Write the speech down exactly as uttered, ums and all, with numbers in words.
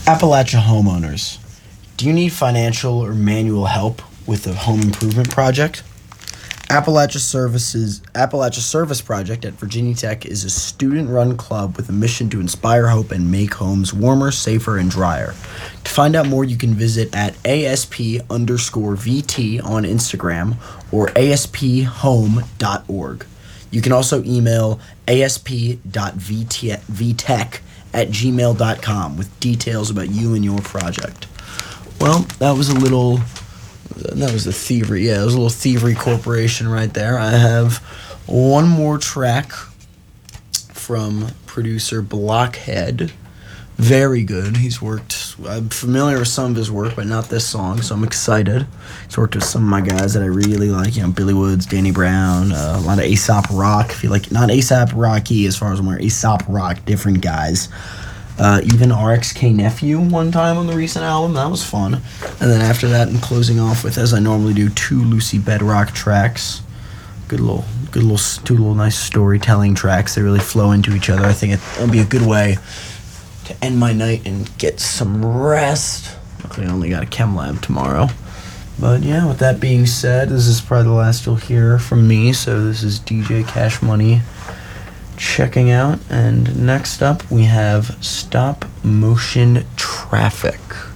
Appalachia homeowners, do you need financial or manual help with a home improvement project? Appalachia Services Appalachia Service Project at Virginia Tech is a student-run club with a mission to inspire hope and make homes warmer, safer, and drier. To find out more, you can visit at asp underscore vt on Instagram or a s p home dot org. You can also email asp.vtech at gmail dot com with details about you and your project. Well, that was a little, that was the thievery, yeah, it was a little thievery corporation right there. I have one more track from producer Blockhead. Very good. He's worked, I'm familiar with some of his work, but not this song, so I'm excited. He's worked with some of my guys that I really like, you know, Billy Woods, Danny Brown, uh, a lot of A$AP Rock. I feel like, not A$AP Rocky as far as I'm aware, A$AP Rock, different guys. Uh, even R X K Nephew one time on the recent album, that was fun. And then after that, and closing off with, as I normally do, two Lucy Bedrock tracks. Good little, good little, two little nice storytelling tracks. They really flow into each other. I think it, it'll be a good way to end my night and get some rest. Luckily, I only got a chem lab tomorrow. But yeah, with that being said, this is probably the last you'll hear from me. So this is D J Cash Money checking out. And next up, we have Stop Motion Traffic.